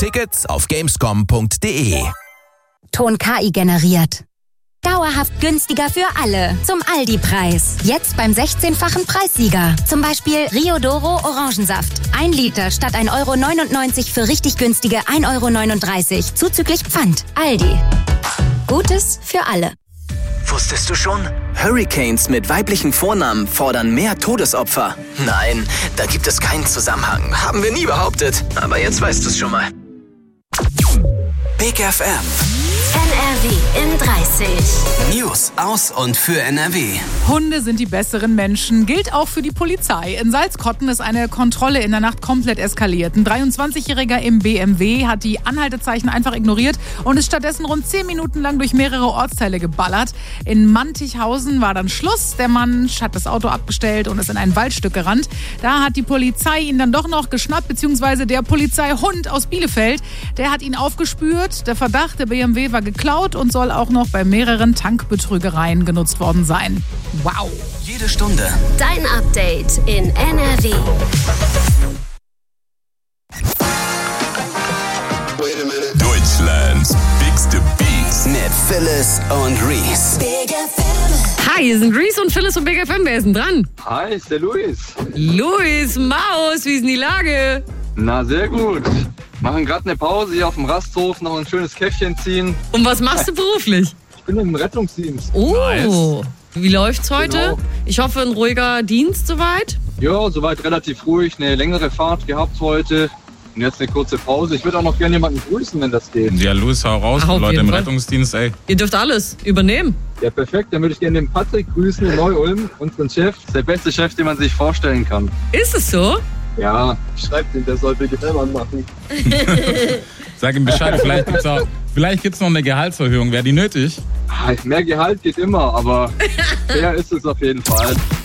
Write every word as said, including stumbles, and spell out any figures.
Tickets auf gamescom punkt de. Ton K I generiert. Dauerhaft günstiger für alle. Zum Aldi-Preis. Jetzt beim sechzehnfachen Preissieger. Zum Beispiel Rio Doro Orangensaft. Ein Liter statt ein Euro neunundneunzig für richtig günstige ein Euro neununddreißig. Zuzüglich Pfand. Aldi. Gutes für alle. Wusstest du schon? Hurricanes mit weiblichen Vornamen fordern mehr Todesopfer. Nein, da gibt es keinen Zusammenhang. Haben wir nie behauptet. Aber jetzt weißt du es schon mal. Big F M. N R W in dreißig. News aus und für N R W. Hunde sind die besseren Menschen, gilt auch für die Polizei. In Salzkotten ist eine Kontrolle in der Nacht komplett eskaliert. Ein dreiundzwanzigjähriger im B M W hat die Anhaltezeichen einfach ignoriert und ist stattdessen rund zehn Minuten lang durch mehrere Ortsteile geballert. In Mantichhausen war dann Schluss. Der Mann hat das Auto abgestellt und ist in ein Waldstück gerannt. Da hat die Polizei ihn dann doch noch geschnappt, beziehungsweise der Polizeihund aus Bielefeld. Der hat ihn aufgespürt. Der Verdacht, der B M W war geklaut und soll auch noch bei mehreren Tankbetrügereien genutzt worden sein. Wow. Jede Stunde Dein Update in N R W. Deutschlands bigste Beats mit Phyllis und Reese. Hi, hier sind Reese und Phyllis und Big F M. Wer ist denn dran? Hi, ist der Luis. Luis, Maus, wie ist denn die Lage? Na, sehr gut. Machen gerade eine Pause hier auf dem Rasthof, noch ein schönes Käffchen ziehen. Und was machst du beruflich? Ich bin im Rettungsdienst. Oh, Nice. Wie läuft's heute? Genau. Ich hoffe, ein ruhiger Dienst soweit. Ja, soweit relativ ruhig. Eine längere Fahrt gehabt heute. Und jetzt eine kurze Pause. Ich würde auch noch gerne jemanden grüßen, wenn das geht. Ja, Luis, hau raus, Ach, auf Leute jeden im Fall. Rettungsdienst, ey. Ihr dürft alles übernehmen. Ja, perfekt. Dann würde ich gerne den Patrick grüßen in Neu-Ulm, unseren Chef. Das ist der beste Chef, den man sich vorstellen kann. Ist es so? Ja, schreibt ihn, der soll Vegetarien machen. Sag ihm Bescheid, vielleicht gibt's auch, vielleicht gibt's noch eine Gehaltserhöhung. Wäre die nötig? Ah, mehr Gehalt geht immer, aber fair ist es auf jeden Fall.